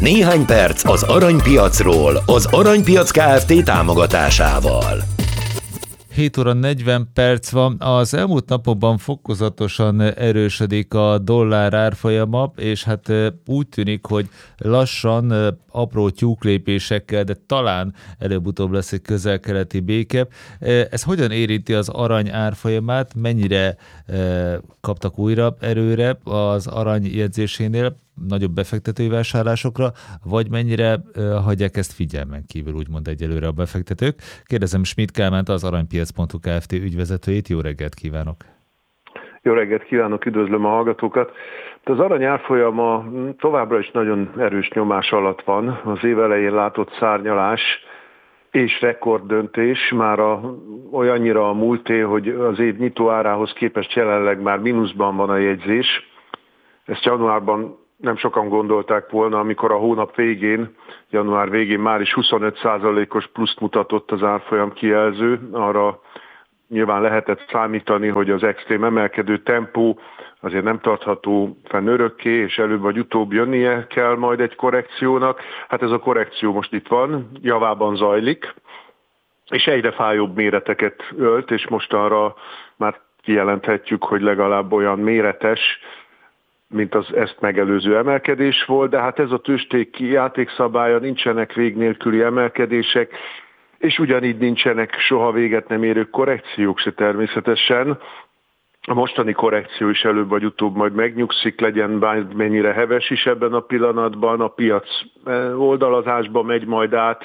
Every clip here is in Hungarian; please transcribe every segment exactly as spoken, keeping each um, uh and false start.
Néhány perc az aranypiacról, az Aranypiac Kft. Támogatásával. hét óra negyven perc van. Az elmúlt napokban fokozatosan erősödik a dollár árfolyama, és hát úgy tűnik, hogy lassan, apró tyúklépésekkel, de talán előbb-utóbb lesz egy közel-keleti béke. Ez hogyan érinti az arany árfolyamát? Mennyire kaptak újra erőre az arany jegyzésénél, nagyobb befektetői vásárlásokra, vagy mennyire uh, hagyják ezt figyelmen kívül, úgymond egyelőre a befektetők? Kérdezem Schmidt Kálmánt, az aranypiac pont hu Kft. Ügyvezetőjét. Jó reggelt kívánok! Jó reggelt kívánok, üdvözlöm a hallgatókat! Az arany árfolyama továbbra is nagyon erős nyomás alatt van. Az év elején látott szárnyalás és rekorddöntés már a, olyannyira a múlté, hogy az év nyitó árához képest jelenleg már mínuszban van a jegyzés. Ezt januárban nem sokan gondolták volna, amikor a hónap végén, január végén már is huszonöt százalékos pluszt mutatott az árfolyam kijelző. Arra nyilván lehetett számítani, hogy az extrém emelkedő tempó azért nem tartható fenn örökké, és előbb vagy utóbb jönnie kell majd egy korrekciónak. Hát ez a korrekció most itt van, javában zajlik, és egyre fájóbb méreteket ölt, és mostanra már kijelenthetjük, hogy legalább olyan méretes, mint az ezt megelőző emelkedés volt, de hát ez a tőzsdék játékszabálya, nincsenek vég nélküli emelkedések, és ugyanígy nincsenek soha véget nem érő korrekciók se természetesen. A mostani korrekció is előbb vagy utóbb majd megnyugszik, legyen bármennyire heves is ebben a pillanatban, a piac oldalazásba megy majd át,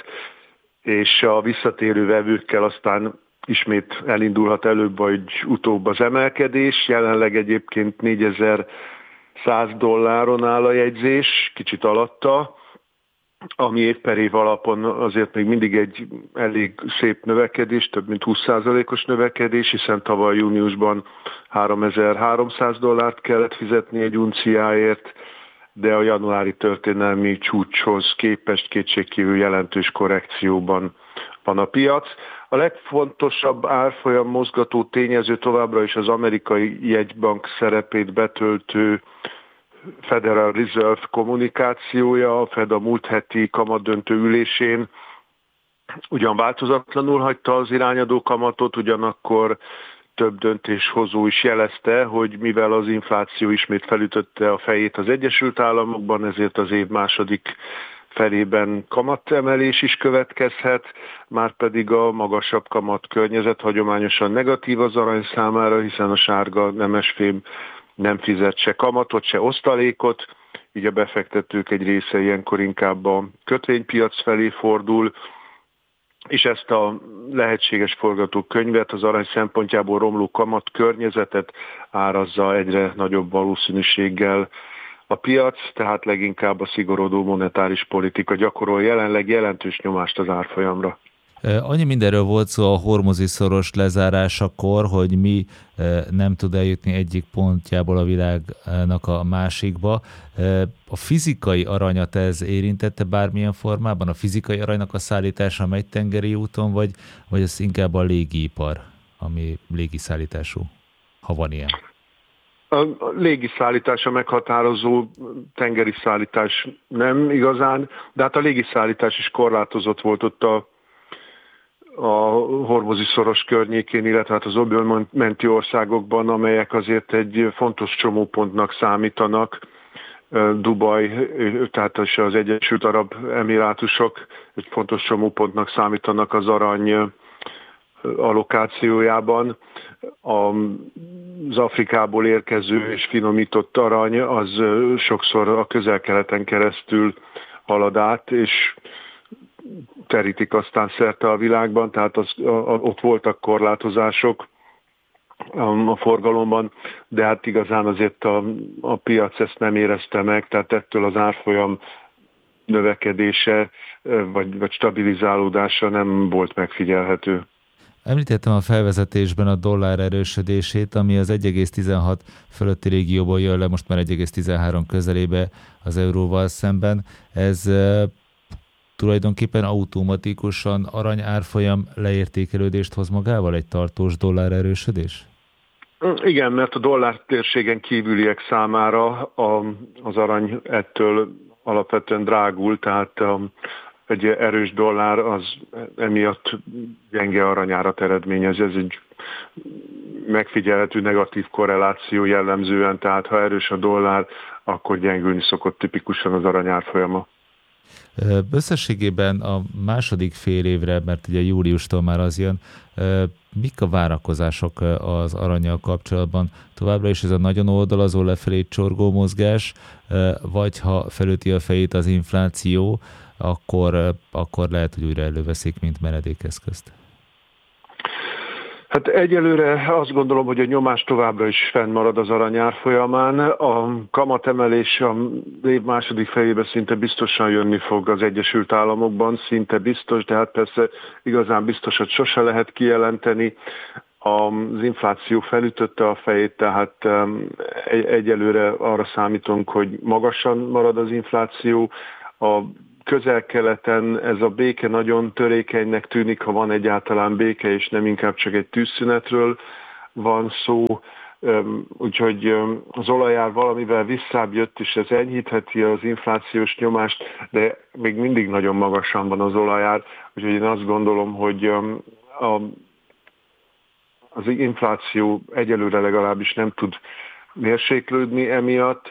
és a visszatérő vevőkkel aztán ismét elindulhat előbb vagy utóbb az emelkedés. Jelenleg egyébként négyezer-száz dolláron áll a jegyzés, kicsit alatta, ami év per év alapon azért még mindig egy elég szép növekedés, több mint húsz százalékos növekedés, hiszen tavaly júniusban háromezer-háromszáz dollárt kellett fizetni egy unciáért, de a januári történelmi csúcshoz képest kétségkívül jelentős korrekcióban van a piac. A legfontosabb árfolyam mozgató tényező továbbra is az amerikai jegybank szerepét betöltő Federal Reserve kommunikációja. A Fed a múlt heti kamatdöntő ülésén ugyan változatlanul hagyta az irányadó kamatot, ugyanakkor több döntéshozó is jelezte, hogy mivel az infláció ismét felütötte a fejét az Egyesült Államokban, ezért az év második felében kamatemelés is következhet, márpedig a magasabb kamat környezet hagyományosan negatív az arany számára, hiszen a sárga nemesfém nem fizet se kamatot, se osztalékot, így a befektetők egy része ilyenkor inkább a kötvénypiac felé fordul, és ezt a lehetséges forgatókönyvet, az arany szempontjából romló kamat környezetet árazza egyre nagyobb valószínűséggel a piac, tehát leginkább a szigorodó monetáris politika gyakorol jelenleg jelentős nyomást az árfolyamra. Annyi mindenről volt szó a hormuzi szoros lezárásakor, hogy mi nem tud eljutni egyik pontjából a világnak a másikba. A fizikai aranyat ez érintette bármilyen formában? A fizikai aranynak a szállítása megy tengeri úton, vagy, vagy ez inkább a légipar, ami légiszállítású, ha van ilyen? A légiszállítás a meghatározó, tengeri szállítás nem igazán, de hát a légiszállítás is korlátozott volt ott a a hormuzi szoros környékén, illetve hát az öböl menti országokban, amelyek azért egy fontos csomópontnak számítanak. Dubaj, tehát az Egyesült Arab Emirátusok egy fontos csomópontnak számítanak az arany allokációjában. Az Afrikából érkező és finomított arany az sokszor a Közel-Keleten keresztül halad át, és terítik aztán szerte a világban, tehát az, a, a, ott voltak korlátozások a, a forgalomban, de hát igazán azért a, a piac ezt nem érezte meg, tehát ettől az árfolyam növekedése vagy, vagy stabilizálódása nem volt megfigyelhető. Említettem a felvezetésben a dollár erősödését, ami az egy egész tizenhat fölötti régióból jön le, most már egy egész tizenhárom közelébe az euróval szemben. Ez tulajdonképpen automatikusan arany árfolyam leértékelődést hoz magával, egy tartós dollár erősödés? Igen, mert a dollár térségen kívüliek számára a, az arany ettől alapvetően drágul, tehát egy erős dollár az emiatt gyenge aranyárat eredményez. Ez egy megfigyelhető negatív korreláció jellemzően, tehát ha erős a dollár, akkor gyengülni szokott tipikusan az aranyárfolyama. Összességében a második fél évre, mert ugye júliustól már az jön, mik a várakozások az arannyal kapcsolatban? Továbbra is ez a nagyon oldalazó lefelé csorgó mozgás, vagy ha felüti a fejét az infláció, akkor, akkor lehet, hogy újra előveszik, mint menedékeszközt? Hát egyelőre azt gondolom, hogy a nyomás továbbra is fennmarad az aranyár folyamán. A kamatemelés a év második felében szinte biztosan jönni fog az Egyesült Államokban, szinte biztos, de hát persze igazán biztosat sose lehet kijelenteni. Az infláció felütötte a fejét, tehát egyelőre arra számítunk, hogy magasan marad az infláció. A Közel-keleten ez a béke nagyon törékenynek tűnik, ha van egyáltalán béke, és nem inkább csak egy tűzszünetről van szó. Úgyhogy az olajár valamivel visszább jött, és ez enyhítheti az inflációs nyomást, de még mindig nagyon magasan van az olajár. Úgyhogy én azt gondolom, hogy a, az infláció egyelőre legalábbis nem tud mérséklődni emiatt.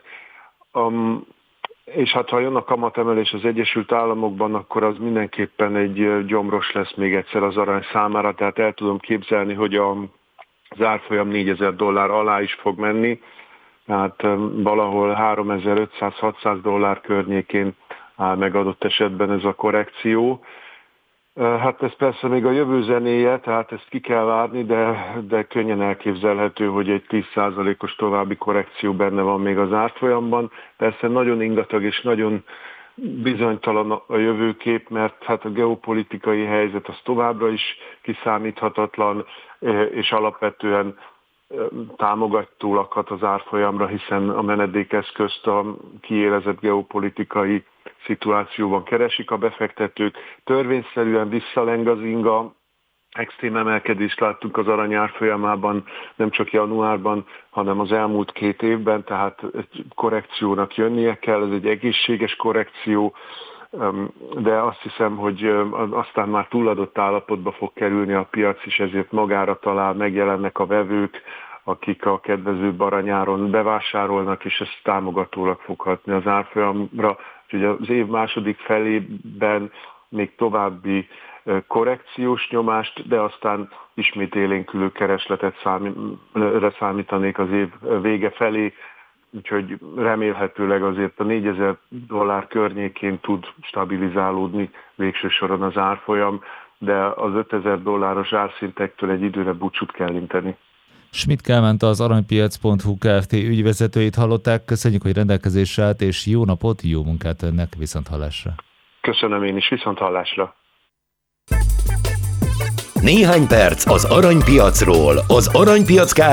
És hát ha jön a kamatemelés az Egyesült Államokban, akkor az mindenképpen egy gyomros lesz még egyszer az arany számára, tehát el tudom képzelni, hogy a, az árfolyam négyezer dollár alá is fog menni, tehát valahol háromezer-ötszáz-hatszáz dollár környékén áll meg adott esetben ez a korrekció. Hát ez persze még a jövő zenéje, tehát ezt ki kell várni, de, de könnyen elképzelhető, hogy egy tíz százalékos további korrekció benne van még az árfolyamban. Persze nagyon ingatag és nagyon bizonytalan a jövőkép, mert hát a geopolitikai helyzet az továbbra is kiszámíthatatlan, és alapvetően támogatólag hat az árfolyamra, hiszen a menedékeszközt a kiélezett geopolitikai szituációban keresik a befektetők. Törvényszerűen visszaleng az inga, extrém emelkedést láttunk az arany árfolyamában, nem csak januárban, hanem az elmúlt két évben, tehát egy korrekciónak jönnie kell, ez egy egészséges korrekció, de azt hiszem, hogy aztán már túladott állapotba fog kerülni a piac, és ezért magára talál, megjelennek a vevők, akik a kedvezőbb aranyáron bevásárolnak, és ez támogatólag fog hatni az árfolyamra. Úgyhogy az év második felében még további korrekciós nyomást, de aztán ismét élénkülő keresletet számítanék az év vége felé, úgyhogy remélhetőleg azért a négyezer dollár környékén tud stabilizálódni végső soron az árfolyam, de az ötezer dolláros árszintektől egy időre búcsút kell inteni. Schmidt Kálmánt, az aranypiac pont hu Kft. Ügyvezetőjét hallották. Köszönjük, hogy rendelkezésre állt, és jó napot, jó munkát önnek, viszonthallásra. Köszönöm én is, viszonthallásra. Néhány perc az aranypiacról, az Aranypiac Kft.